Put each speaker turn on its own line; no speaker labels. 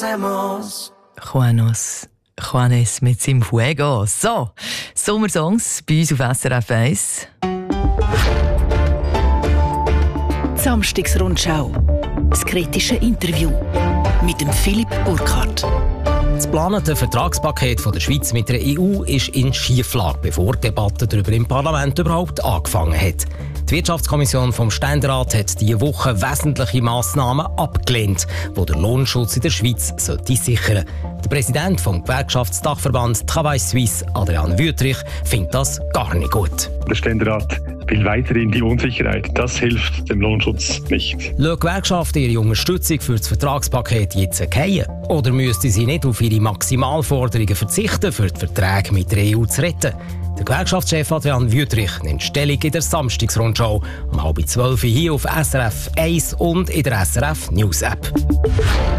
Juanes mit seinem Fuego. So, Sommersongs bei uns auf SRF 1.
Samstagsrundschau. Das kritische Interview mit dem Philipp Burkhardt.
Das geplante Vertragspaket der Schweiz mit der EU ist in Schieflage, bevor die Debatte darüber im Parlament überhaupt angefangen hat. Die Wirtschaftskommission vom Ständerat hat diese Woche wesentliche Massnahmen abgelehnt, die den Lohnschutz in der Schweiz sichern sollen. Der Präsident vom Gewerkschaftsdachverband Travail Suisse, Adrian Wüthrich, findet das gar nicht gut.
Der Ständerat will weiterhin die Unsicherheit. Das hilft dem Lohnschutz nicht.
Lassen Gewerkschaften ihre Unterstützung für das Vertragspaket jetzt fallen? Oder müssten sie nicht auf ihre Maximalforderungen verzichten, für die Verträge mit der EU zu retten? Der Gewerkschaftschef Adrian Wüthrich nimmt Stellung in der Samstagsrundschau um 11:30 hier auf SRF 1 und in der SRF News App.